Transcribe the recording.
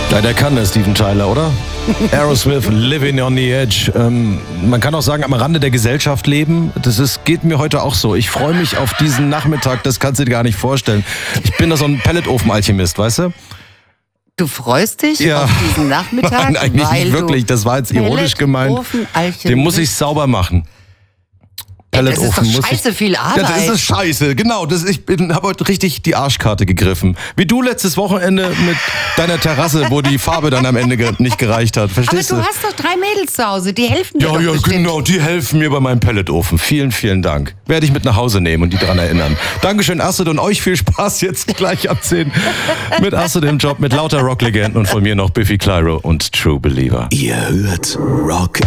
Ja, der kann, der Steven Tyler, oder? Aerosmith, Living on the Edge. Man kann auch sagen, am Rande der Gesellschaft leben. Geht mir heute auch so. Ich freue mich auf diesen Nachmittag, das kannst du dir gar nicht vorstellen. Ich bin da so ein Pelletofen-Alchemist, weißt du? Du freust dich auf diesen Nachmittag? Nein, eigentlich nicht wirklich. Das war jetzt ironisch gemeint. Den muss ich sauber machen. Das ist doch scheiße viel Arbeit. Ja, das ist scheiße, genau. Ich habe heute richtig die Arschkarte gegriffen. Wie du letztes Wochenende mit deiner Terrasse, wo die Farbe dann am Ende nicht gereicht hat. Verstehst du? Aber du hast doch 3 Mädels zu Hause, die helfen dir doch bestimmt. Genau, die helfen mir bei meinem Pelletofen. Vielen, vielen Dank. Werde ich mit nach Hause nehmen und die daran erinnern. Dankeschön, Astrid, und euch viel Spaß jetzt gleich ab 10 mit Astrid im Job, mit lauter Rocklegenden und von mir noch Biffy Clyro und True Believer. Ihr hört Rock